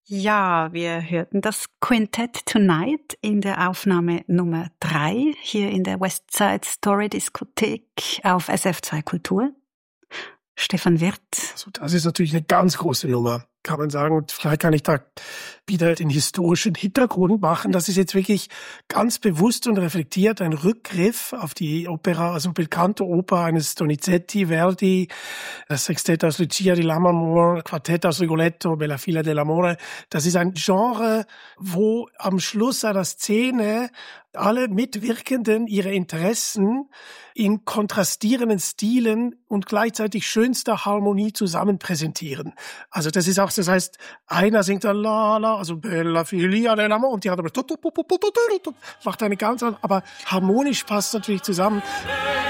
Ja, wir hörten das Quintet Tonight in der Aufnahme Nummer 3 hier in der Westside Story Diskothek auf SF2 Kultur. Stefan Wirth. Also das ist natürlich eine ganz große Nummer, kann man sagen. Und vielleicht kann ich da wieder den historischen Hintergrund machen. Das ist jetzt wirklich ganz bewusst und reflektiert ein Rückgriff auf die Opera, also bekannte Oper eines Donizetti, Verdi, das Sextett aus Lucia di Lammermoor, Quartett aus Rigoletto, Bella Fila dell'Amore. Das ist ein Genre, wo am Schluss einer Szene alle Mitwirkenden ihre Interessen in kontrastierenden Stilen und gleichzeitig schönster Harmonie zusammen präsentieren. Also das ist auch, das heißt, einer singt dann la la, also Bella Figlia dell'Amore und die andere macht eine ganz andere, aber harmonisch passt natürlich zusammen.